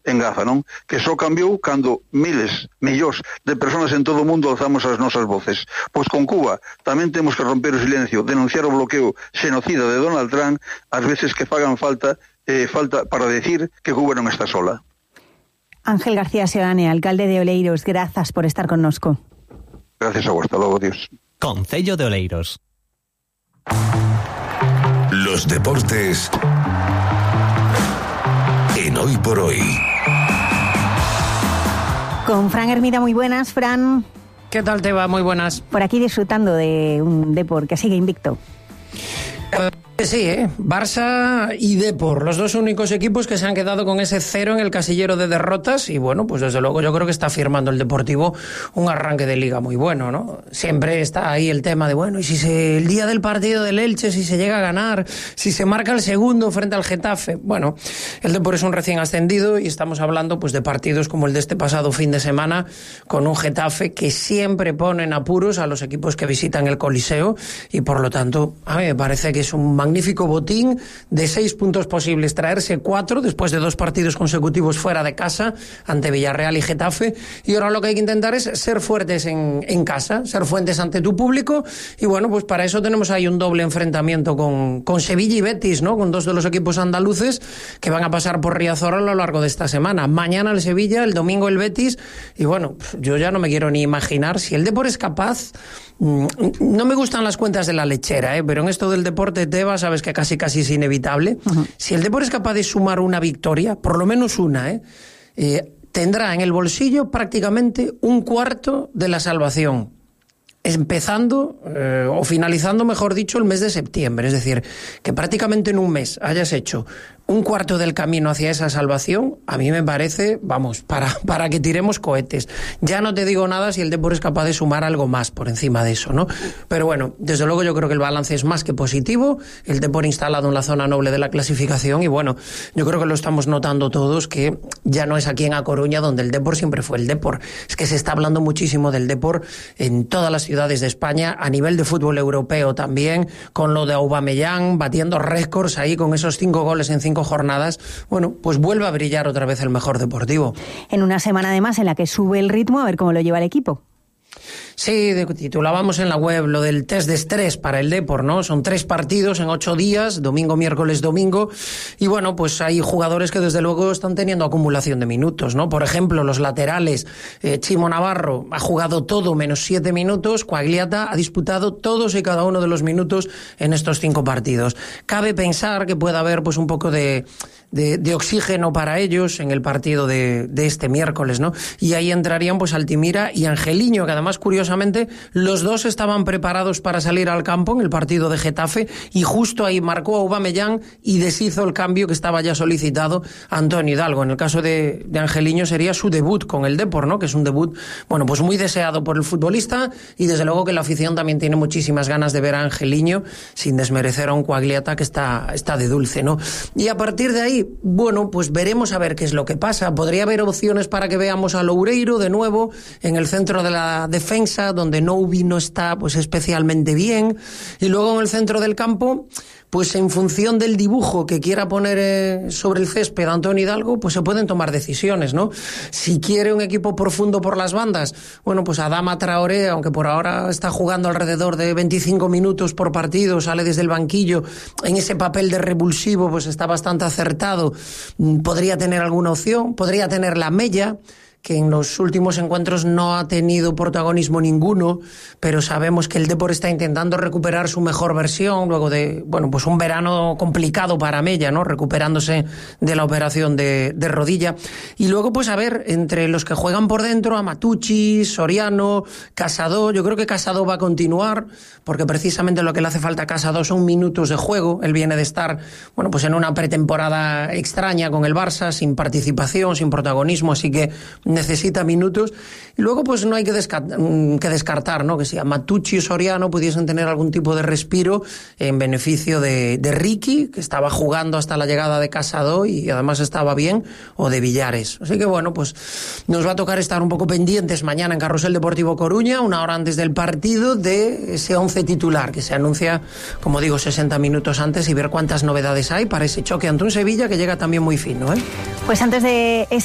en Gaza, non? Que só cambiou cando millóns de persoas en todo o mundo alzamos as nosas voces. Pois con Cuba tamén temos que romper o silencio, denunciar o bloqueo xenocida de Donald Trump as veces que fagan falta para decir que Cuba non está sola. Ángel García Seoane, alcalde de Oleiros, grazas por estar connosco. Gracias a vos, hasta logo, Dios. Concello de Oleiros. Los deportes en Hoy por Hoy. Con Fran Hermida, muy buenas, Fran. ¿Qué tal te va? Muy buenas. Por aquí disfrutando de un Depor que sigue invicto. Sí, Barça y Depor, los dos únicos equipos que se han quedado con ese 0 en el casillero de derrotas y bueno, pues desde luego yo creo que está firmando el Deportivo un arranque de liga muy bueno, ¿no? Siempre está ahí el tema de bueno, y si el día del partido del Elche, si se llega a ganar, si se marca el segundo frente al Getafe, bueno, el Depor es un recién ascendido y estamos hablando pues de partidos como el de este pasado fin de semana con un Getafe que siempre pone en apuros a los equipos que visitan el Coliseo y por lo tanto a mí me parece que es un magnífico botín de 6 puntos posibles, traerse 4 después de 2 partidos consecutivos fuera de casa ante Villarreal y Getafe, y ahora lo que hay que intentar es ser fuertes en casa, ser fuertes ante tu público, y bueno, pues para eso tenemos ahí un doble enfrentamiento con Sevilla y Betis, ¿no? Con dos de los equipos andaluces que van a pasar por Riazor a lo largo de esta semana. Mañana el Sevilla, el domingo el Betis, y bueno, yo ya no me quiero ni imaginar si el Depor es capaz. No me gustan las cuentas de la lechera, pero en esto del deporte, Teba, sabes que casi es inevitable. Uh-huh. Si el Depor es capaz de sumar una victoria, por lo menos una, tendrá en el bolsillo prácticamente un cuarto de la salvación, empezando o finalizando, mejor dicho, el mes de septiembre. Es decir, que prácticamente en un mes hayas hecho un cuarto del camino hacia esa salvación, a mí me parece, vamos, para que tiremos cohetes. Ya no te digo nada si el Depor es capaz de sumar algo más por encima de eso, ¿no? Pero bueno, desde luego yo creo que el balance es más que positivo, el Depor instalado en la zona noble de la clasificación y bueno, yo creo que lo estamos notando todos, que ya no es aquí en A Coruña donde el Depor siempre fue el Depor, es que se está hablando muchísimo del Depor en todas las ciudades de España, a nivel de fútbol europeo también, con lo de Aubameyang, batiendo récords ahí con esos 5 goles en 5 jornadas, bueno, pues vuelve a brillar otra vez el mejor Deportivo. En una semana además en la que sube el ritmo, a ver cómo lo lleva el equipo. Sí, titulábamos en la web lo del test de estrés para el Depor, ¿no? Son 3 partidos en 8 días, domingo, miércoles, domingo, y bueno, pues hay jugadores que desde luego están teniendo acumulación de minutos, ¿no? Por ejemplo, los laterales, Chimo Navarro ha jugado todo menos 7 minutos, Quagliata ha disputado todos y cada uno de los minutos en estos 5 partidos. Cabe pensar que pueda haber pues un poco de oxígeno para ellos en el partido de este miércoles, ¿no? Y ahí entrarían pues Altimira y Angeliño, que además curiosamente los dos estaban preparados para salir al campo en el partido de Getafe y justo ahí marcó Aubameyang y deshizo el cambio que estaba ya solicitado Antonio Hidalgo. En el caso de Angeliño sería su debut con el Depor, ¿no? Que es un debut, bueno, pues muy deseado por el futbolista y desde luego que la afición también tiene muchísimas ganas de ver a Angeliño, sin desmerecer a un Quagliata que está de dulce, ¿no? Y a partir de ahí, bueno, pues veremos a ver qué es lo que pasa. Podría haber opciones para que veamos a Loureiro de nuevo en el centro de la defensa, donde Noubi no está pues especialmente bien, y luego en el centro del campo, pues en función del dibujo que quiera poner sobre el césped Antonio Hidalgo, pues se pueden tomar decisiones, ¿no? Si quiere un equipo profundo por las bandas, bueno, pues Adama Traoré, aunque por ahora está jugando alrededor de 25 minutos por partido, sale desde el banquillo, en ese papel de revulsivo, pues está bastante acertado, podría tener alguna opción, podría tener la Mella, que en los últimos encuentros no ha tenido protagonismo ninguno, pero sabemos que el Depor está intentando recuperar su mejor versión luego de, bueno, pues un verano complicado para Mella, ¿no? Recuperándose de la operación de rodilla. Y luego, pues a ver, entre los que juegan por dentro, Amatucci, Soriano, Casado, yo creo que Casado va a continuar, porque precisamente lo que le hace falta a Casado son minutos de juego. Él viene de estar, bueno, pues en una pretemporada extraña con el Barça, sin participación, sin protagonismo, así que necesita minutos. Y luego pues no hay que descartar, ¿no? Que si Amatucci y Soriano pudiesen tener algún tipo de respiro en beneficio de Ricky, que estaba jugando hasta la llegada de Casado y además estaba bien, o de Villares. Así que bueno, pues nos va a tocar estar un poco pendientes mañana en Carrusel Deportivo Coruña, una hora antes del partido, de ese 11 titular que se anuncia, como digo, 60 minutos antes, y ver cuántas novedades hay para ese choque ante un Sevilla que llega también muy fino, ¿eh? Pues antes de